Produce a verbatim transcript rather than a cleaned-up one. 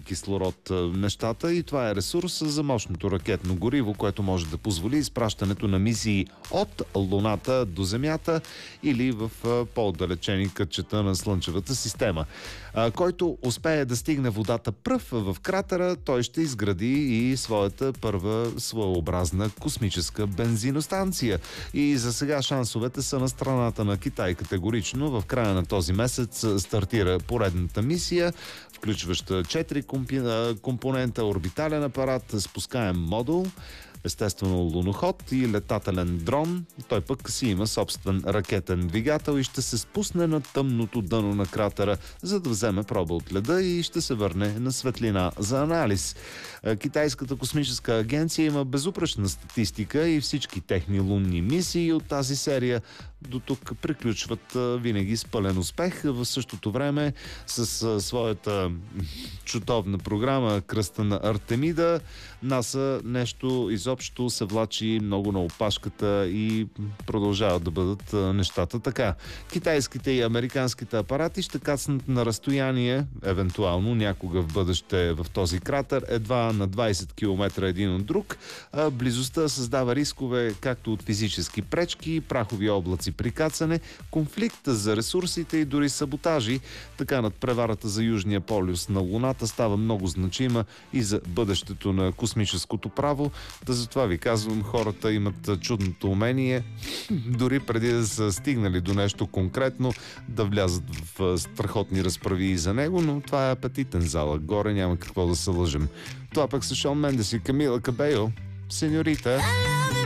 кислород нещата и това е ресурс за мощното ракетно гориво, което може да позволи изпращането на мисии от Луната до Земята или в по-отдалечени кътчета на Слънчевата система. Който успее да стигне водата пръв в кратера, той ще изгради и своята първа своеобразна космическа бензиностанция. И за сега шансовете са на страната на Китай категорично. В края на този месец стартира поредната мисия, включваща четири компонента: орбитален апарат, спускаем модул, естествено луноход и летателен дрон. Той пък си има собствен ракетен двигател и ще се спусне на тъмното дъно на кратера, за да вземе проба от леда и ще се върне на светлина за анализ. Китайската космическа агенция има безупречна статистика и всички техни лунни мисии от тази серия до тук приключват винаги с пълен успех. В същото време с своята чутовна програма Кръста на Артемида, НАСА нещо изобщо се влачи много на опашката и продължават да бъдат нещата така. Китайските и американските апарати ще кацнат на разстояние, евентуално някога в бъдеще в този кратер, едва на двайсет километра един от друг. А близостта създава рискове както от физически пречки, прахови облаци при кацане, конфликта за ресурсите и дори саботажи. Така надпреварата за Южния полюс на Луната става много значима и за бъдещето на космическото право. Да, затова ви казвам, хората имат чудното умение, дори преди да са стигнали до нещо конкретно, да влязат в страхотни разправи и за него, но това е апетитен залък. Горе няма какво да се лъжем. Това пък са Шон Мендес и Камила Кабейо. Сеньорита.